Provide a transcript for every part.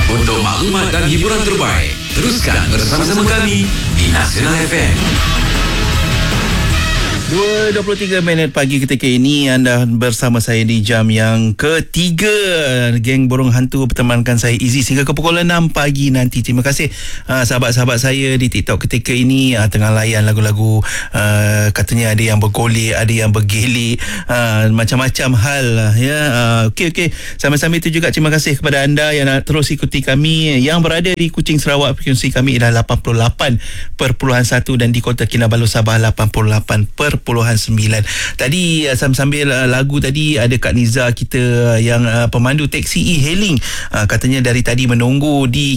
Untuk maklumat dan hiburan terbaik, teruskan bersama-sama kami di Nasional FM. 2.23 pagi ketika ini anda bersama saya di jam yang ketiga. Geng Burung Hantu bertemankan saya Izzy sehingga ke pukul 6 pagi nanti. Terima kasih sahabat-sahabat saya di TikTok ketika ini tengah layan lagu-lagu, katanya ada yang bergolek, ada yang bergelik, macam-macam hal ya. Okey. Sambil-sambil itu juga terima kasih kepada anda yang nak terus ikuti kami yang berada di Kuching Sarawak. Frekuensi kami ialah 88.1 dan di Kota Kinabalu Sabah 88.9. Tadi sambil lagu tadi ada Kak Niza kita yang pemandu teksi e-hailing, katanya dari tadi menunggu di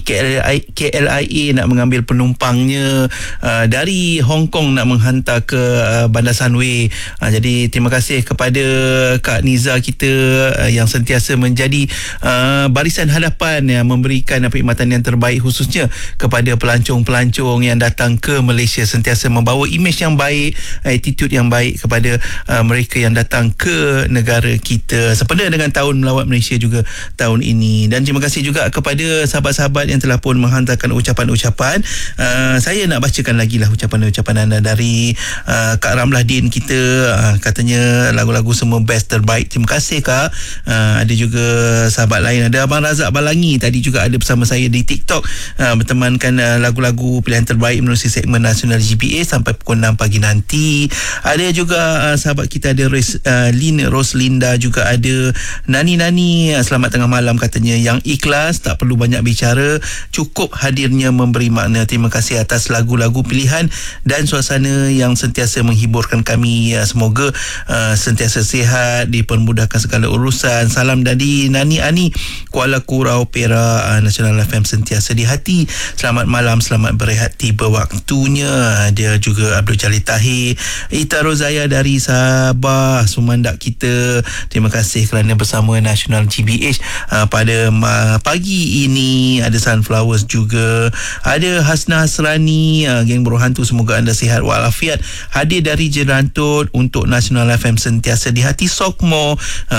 KLIA nak mengambil penumpangnya dari Hong Kong nak menghantar ke Bandar Sunway. Jadi terima kasih kepada Kak Niza kita yang sentiasa menjadi barisan hadapan yang memberikan perkhidmatan yang terbaik khususnya kepada pelancong-pelancong yang datang ke Malaysia, sentiasa membawa imej yang baik, attitude yang baik kepada mereka yang datang ke negara kita, sempena dengan tahun melawat Malaysia juga tahun ini. Dan terima kasih juga kepada sahabat-sahabat yang telah pun menghantarkan ucapan-ucapan. Saya nak bacakan lagi lah ucapan-ucapan anda dari Kak Ramlah Din kita, katanya lagu-lagu semua best, terbaik. Terima kasih Kak. Ada juga sahabat lain, ada Abang Razak Balangi tadi juga ada bersama saya di TikTok, bertemankan lagu-lagu pilihan terbaik menerusi segmen Nasional GBA sampai pukul 6 pagi nanti. Ada juga sahabat kita, ada Roslinda, juga ada Nani, selamat tengah malam katanya, yang ikhlas, tak perlu banyak bicara, cukup hadirnya memberi makna. Terima kasih atas lagu-lagu pilihan dan suasana yang sentiasa menghiburkan kami. Semoga sentiasa sihat, dipermudahkan segala urusan. Salam dari Nani Ani, Kuala Kurau, Perak. Nasional FM sentiasa di hati. Selamat malam, selamat berehat, tiba waktunya. Dia juga Abdul Jalil Tahir, Ita Rozaya dari Sabah, Sumandak kita. Terima kasih kerana bersama Nasional GBH pada pagi ini. Ada Sunflowers juga, ada Hasna Hasrani, Geng Burung Hantu, semoga anda sihat walafiat. Hadir dari Jerantut untuk Nasional FM sentiasa di hati. Sokmo,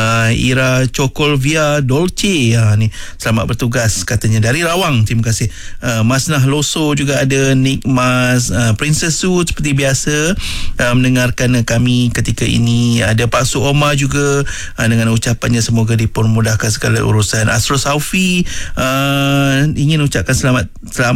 Ira Cokolvia Dolce, ni selamat bertugas katanya dari Rawang. Terima kasih. Masnah Loso juga ada, Nikmas, Princess Su seperti biasa mendengarkan kami ketika ini. Ada Pak Su Omar juga dengan ucapannya semoga dipermudahkan segala urusan. Asro Saufi ingin ucapkan selamat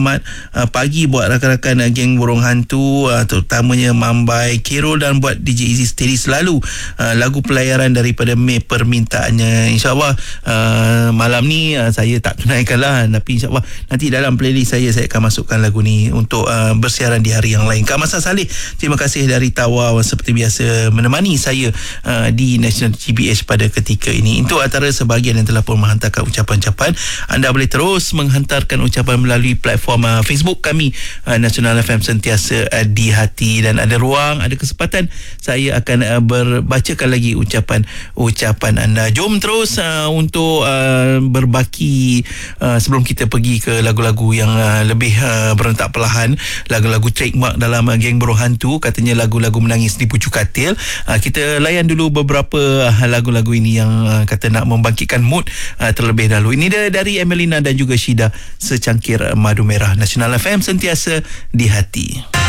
pagi buat rakan-rakan Geng Burung Hantu, terutamanya Mambai, Kirul, dan buat DJ Izzy Steady selalu lagu pelayaran daripada Mei permintaannya. InsyaAllah malam ni saya tak tunaikan lah, tapi insyaAllah nanti dalam playlist saya akan masukkan lagu ni untuk bersiaran di hari yang lain. Kak Masa Saleh, terima kasih dari Tawau seperti biasa menemani saya di National GBH pada ketika ini. Itu antara sebahagian yang telah pun menghantarkan ucapan-ucapan. Anda boleh terus menghantarkan ucapan melalui platform Facebook kami, Nasional FM sentiasa di hati, dan ada ruang, ada kesempatan saya akan berbacakan lagi ucapan anda. Jom terus untuk berbaki sebelum kita pergi ke lagu-lagu yang lebih berentak perlahan, lagu-lagu trademark dalam Geng Burung Hantu, katanya lagu-lagu menangis di pucuk katil. Kita layan dulu beberapa lagu-lagu ini yang kata nak membangkitkan mood terlebih dahulu. Ini dia dari Emelina dan juga Syida, Secangkir Madu Merah. Nasional FM sentiasa di hati.